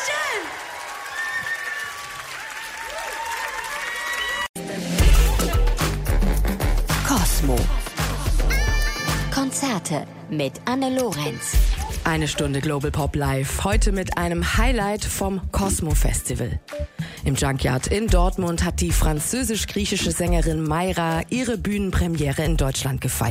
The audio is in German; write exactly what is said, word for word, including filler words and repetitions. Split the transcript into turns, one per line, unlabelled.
Kosmo. Konzerte mit Anne Lorenz.
Eine Stunde Global Pop Live, heute mit einem Highlight vom Kosmo Festival. Im Junkyard in Dortmund hat die französisch-griechische Sängerin Mayra ihre Bühnenpremiere in Deutschland gefeiert.